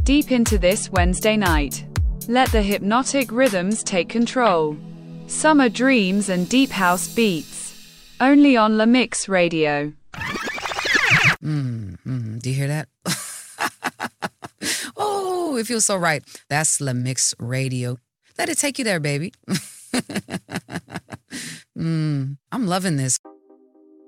deep into this Wednesday night. Let the hypnotic rhythms take control. Summer dreams and deep house beats. Only on La Mix Radio. Do you hear that? Oh, it feels so right. That's La Mix Radio. Let it take you there, baby. I'm loving this.